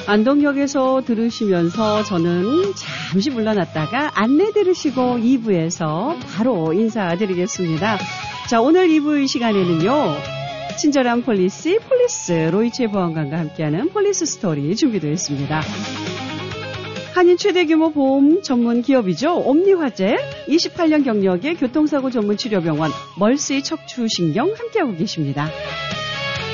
안동역에서 들으시면서 저는 잠시 물러났다가 안내 들으시고 2부에서 바로 인사드리겠습니다. 자, 오늘 2부 시간에는요. 친절한 폴리스 로이체 보안관과 함께하는 폴리스 스토리 준비되어 있습니다. 한인 최대 규모 보험 전문 기업이죠. 옴니화재 28년 경력의 교통사고 전문 치료병원 멀스의 척추신경 함께하고 계십니다.